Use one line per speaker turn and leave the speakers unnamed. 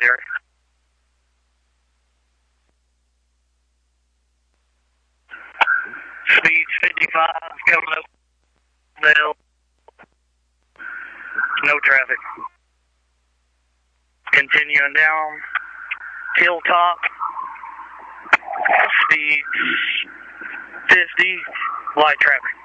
area. Speed's 55, coming up the hill. No traffic. Continuing down, hilltop. Speed's 50, light traffic.